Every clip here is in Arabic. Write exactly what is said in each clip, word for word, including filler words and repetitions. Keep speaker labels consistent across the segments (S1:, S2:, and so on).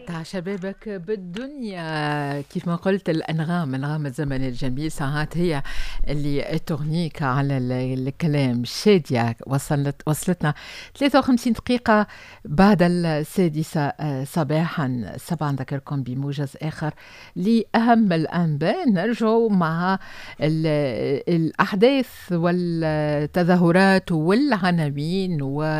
S1: متع شبابك بالدنيا. كيف ما قلت الأنغام أنغام الزمن الجميل ساعات هي اللي تغنيك على ال- الكلام. شادية وصلت وصلتنا ثلاثة وخمسين دقيقة بعد السادسة آه، صباحا. سبعا نذكركم بموجز آخر لأهم الأنباء. نرجع مع ال- الأحداث والتظاهرات والعناوين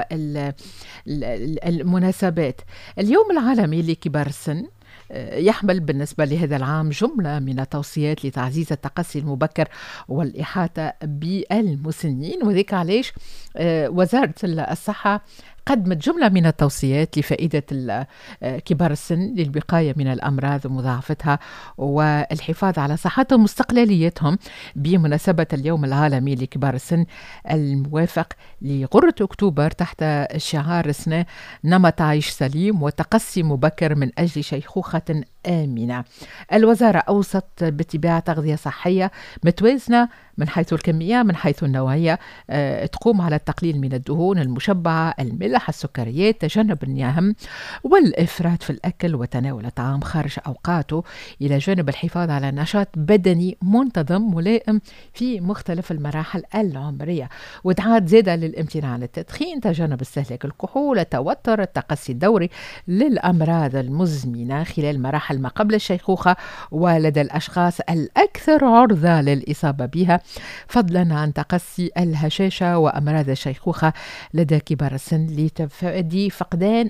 S1: والمناسبات. اليوم العالمي لكبار السن آه، يحمل بالنسبة لهذا العام جملة من التوصيات لتعزيز التقصي المبكر والإحاطة بالمسنين، وذلك علاش آه، وزارة الصحة قدمت جملة من التوصيات لفائدة ال- آه، كبار السن للوقاية من الأمراض ومضاعفتها والحفاظ على صحتهم واستقلاليتهم بمناسبة اليوم العالمي لكبار السن الموافق لغرة أكتوبر تحت شعار سنة نمط عيش سليم وتقصي مبكر من أجل شيخوخة آمنة. الوزارة أوصت باتباع تغذية صحية متوازنة من حيث الكمية من حيث النوعية، آه، تقوم على التقليل من الدهون المشبعة، الملح، السكريات، تجنب النهم والإفراط في الأكل وتناول الطعام خارج أوقاته، إلى جانب الحفاظ على نشاط بدني منتظم ملائم في مختلف المراحل العمرية. ودعات زادة للامتناع عن التدخين، تجنب استهلاك الكحول، التوتر، التقصي الدوري للأمراض المزمنة خلال مراحل ما قبل الشيخوخة ولدى الأشخاص الأكثر عرضة للإصابة بها، فضلا عن تقصي الهشاشة وأمراض الشيخوخة لدى كبار السن لتفادي فقدان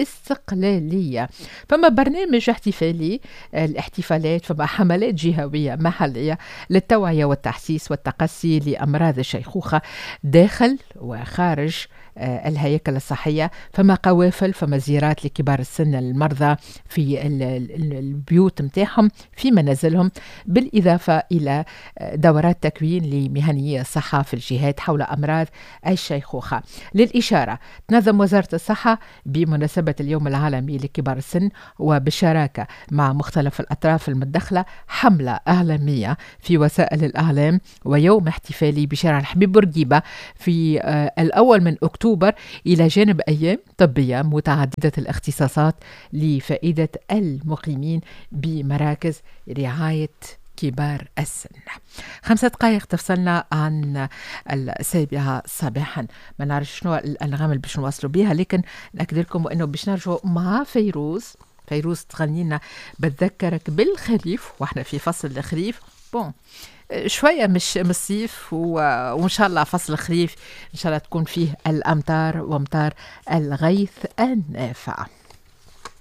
S1: الاستقلالية. فما برنامج احتفالي الاحتفالات، فما حملات جهوية محلية للتوعية والتحسيس والتقصي لأمراض الشيخوخة داخل وخارج آه، الهياكل الصحية، فما قوافل، فما زيارات لكبار السن المرضى في ال- ال- البيوت متاعهم في منازلهم، بالإضافة إلى آه، دورات تكوين لمهنيي الصحة في الجهات حول أمراض الشيخوخة. للإشارة، تنظم وزارة الصحة بمناسبة اليوم العالمي لكبار السن وبالشراكة مع مختلف الأطراف المتدخلة حملة إعلامية في وسائل الإعلام ويوم احتفالي بشارع الحبيب بورقيبة في آه، الأول من أكتوبر، إلى جانب أيام طبية متعددة الاختصاصات لفائدة المقيمين بمراكز رعاية كبار السن. خمسة دقائق تفصلنا عن السابعة صباحا. ما نعرف شنو الأنغام اللي باش نواصلوا بها، لكن نأكد لكم أنه باش نرجعوا مع فيروز. فيروز تغني لنا بتذكرك بالخريف، واحنا في فصل الخريف. بون شوية مش من الصيف و... وإن شاء الله فصل الخريف إن شاء الله تكون فيه الأمطار وأمطار الغيث النافعة.